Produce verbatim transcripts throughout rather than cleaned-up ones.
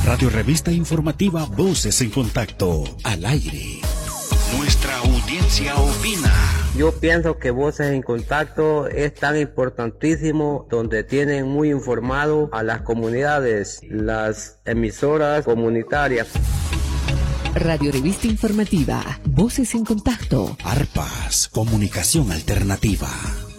Radio Revista Informativa Voces en Contacto, al aire. Nuestra audiencia opina. Yo pienso que Voces en Contacto es tan importantísimo, donde tienen muy informado a las comunidades, las emisoras comunitarias. Radio Revista Informativa, Voces en Contacto. Arpas, comunicación alternativa.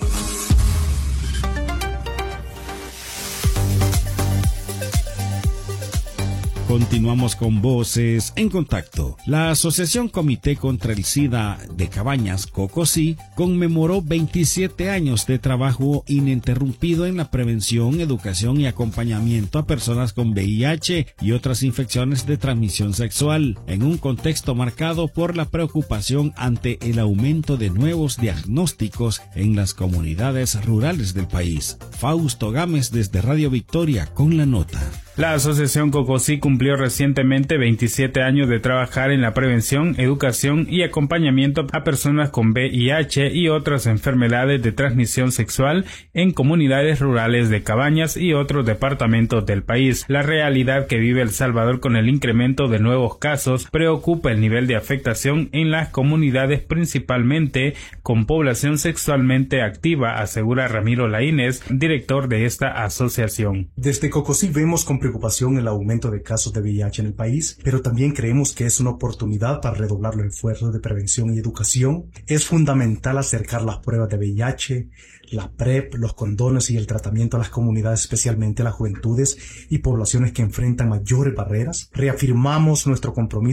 Continuamos con Voces en Contacto. La Asociación Comité contra el SIDA de Cabañas, COCOSI, conmemoró veintisiete años de trabajo ininterrumpido en la prevención, educación y acompañamiento a personas con V I H y otras infecciones de transmisión sexual, en un contexto marcado por la preocupación ante el aumento de nuevos diagnósticos en las comunidades rurales del país. Fausto Gámez desde Radio Victoria con la nota. La Asociación COCOSI cumplió recientemente veintisiete años de trabajar en la prevención, educación y acompañamiento a personas con V I H y otras enfermedades de transmisión sexual en comunidades rurales de Cabañas y otros departamentos del país. La realidad que vive El Salvador con el incremento de nuevos casos preocupa el nivel de afectación en las comunidades, principalmente con población sexualmente activa, asegura Ramiro Laínez, director de esta asociación. Desde COCOSI vemos con preocupación el aumento de casos de V I H en el país, pero también creemos que es una oportunidad para redoblar los esfuerzos de prevención y educación. Es fundamental acercar las pruebas de V I H, la PrEP, los condones y el tratamiento a las comunidades, especialmente a las juventudes y poblaciones que enfrentan mayores barreras. Reafirmamos nuestro compromiso